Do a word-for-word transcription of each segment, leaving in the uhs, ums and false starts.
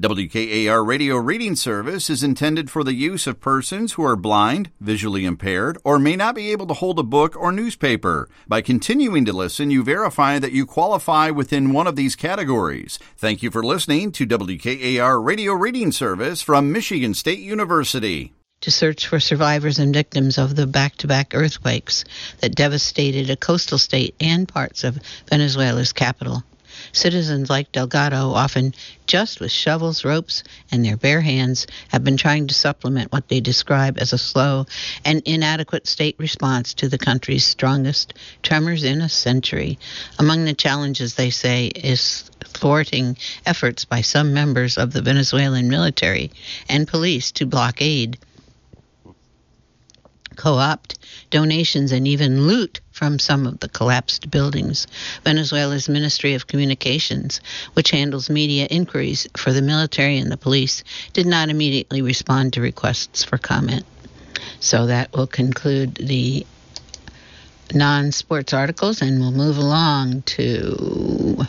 W K A R Radio Reading Service is intended for the use of persons who are blind, visually impaired, or may not be able to hold a book or newspaper. By continuing to listen, you verify that you qualify within one of these categories. Thank you for listening to W K A R Radio Reading Service from Michigan State University. To search for survivors and victims of the back-to-back earthquakes that devastated a coastal state and parts of Venezuela's capital. Citizens like Delgado, often just with shovels, ropes, and their bare hands, have been trying to supplement what they describe as a slow and inadequate state response to the country's strongest tremors in a century. Among the challenges, they say, is thwarting efforts by some members of the Venezuelan military and police to blockade, co-opt donations, and even loot from some of the collapsed buildings. Venezuela's Ministry of Communications, which handles media inquiries for the military and the police, did not immediately respond to requests for comment. So that will conclude the non-sports articles, and we'll move along to...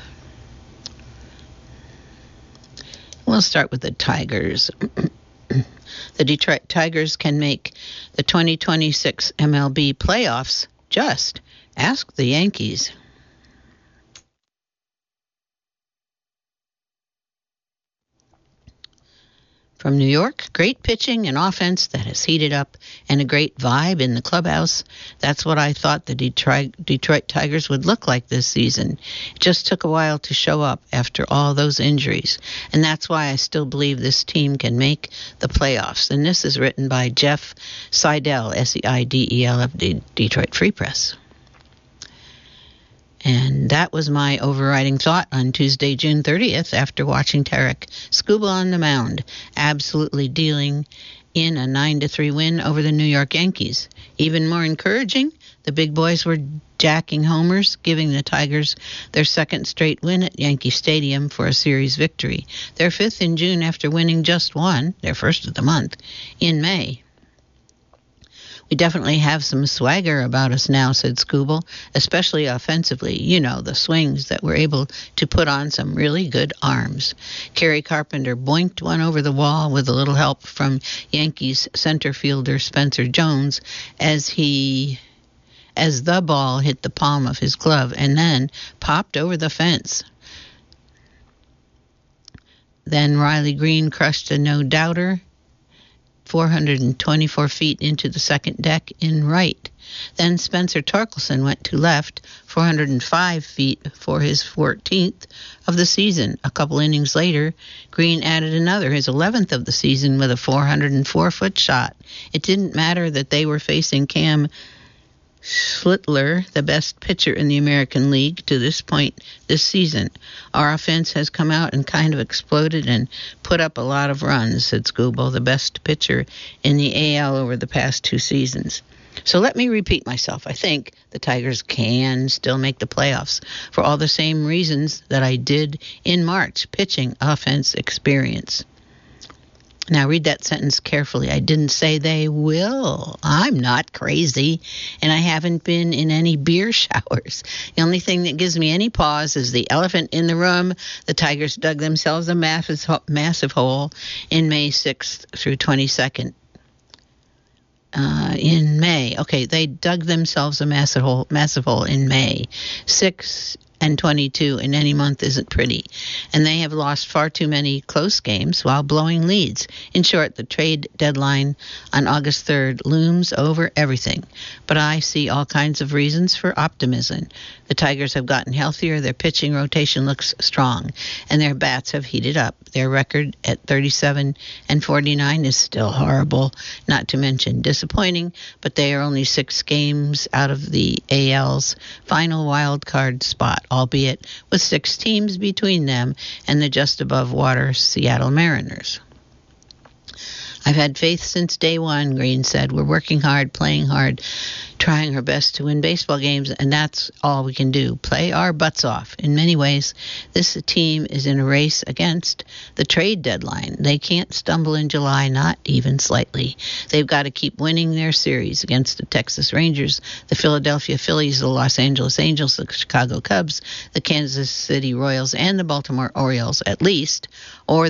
We'll start with the Tigers. The Detroit Tigers can make the twenty twenty-six M L B playoffs. Just ask the Yankees. From New York, great pitching and offense that has heated up and a great vibe in the clubhouse. That's what I thought the Detroit, Detroit Tigers would look like this season. It just took a while to show up after all those injuries. And that's why I still believe this team can make the playoffs. And this is written by Jeff Seidel, S E I D E L of the Detroit Free Press. And that was my overriding thought on Tuesday, June thirtieth, after watching Tarek Skubal on the mound, absolutely dealing in a nine to three win over the New York Yankees. Even more encouraging, the big boys were jacking homers, giving the Tigers their second straight win at Yankee Stadium for a series victory, their fifth in June after winning just one, their first of the month, in May. We definitely have some swagger about us now, said Skubal, especially offensively. You know, the swings that we're able to put on some really good arms. Kerry Carpenter boinked one over the wall with a little help from Yankees center fielder Spencer Jones as he... as the ball hit the palm of his glove and then popped over the fence. Then Riley Green crushed a no-doubter four hundred twenty-four feet into the second deck in right. Then Spencer Torkelson went to left, four hundred five feet for his fourteenth of the season. A couple innings later, Green added another, his eleventh of the season, with a four hundred four foot shot. It didn't matter that they were facing Cam Schlittler, the best pitcher in the American League to this point this season. Our offense has come out and kind of exploded and put up a lot of runs, said Skubal, the best pitcher in the A L over the past two seasons. So let me repeat myself. I think the Tigers can still make the playoffs for all the same reasons that I did in March, pitching, offense, experience. Now, read that sentence carefully. I didn't say they will. I'm not crazy, and I haven't been in any beer showers. The only thing that gives me any pause is the elephant in the room. The Tigers dug themselves a massive, massive hole in May sixth through twenty-second. Uh, in May. Okay, they dug themselves a massive hole, massive hole in May. Six and twenty-two in any month isn't pretty. And they have lost far too many close games while blowing leads. In short, the trade deadline on August third looms over everything. But I see all kinds of reasons for optimism. The Tigers have gotten healthier, their pitching rotation looks strong, and their bats have heated up. Their record at thirty-seven and forty-nine is still horrible, not to mention disappointing, but they are only six games out of the A L's final wild card spot, albeit with six teams between them and the just above water Seattle Mariners. I've had faith since day one, Green said. We're working hard, playing hard, trying our best to win baseball games, and that's all we can do. Play our butts off. In many ways, this team is in a race against the trade deadline. They can't stumble in July, not even slightly. They've got to keep winning their series against the Texas Rangers, the Philadelphia Phillies, the Los Angeles Angels, the Chicago Cubs, the Kansas City Royals, and the Baltimore Orioles, at least, or